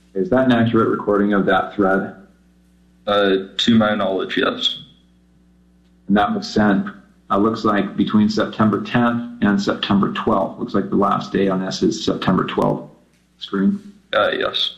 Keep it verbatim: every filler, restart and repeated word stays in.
Is that an accurate recording of that thread? Uh, to my knowledge, yes. And that was sent, uh, looks like between September tenth and September twelfth. Looks like the last day on this is September twelfth. Screen? Uh, yes.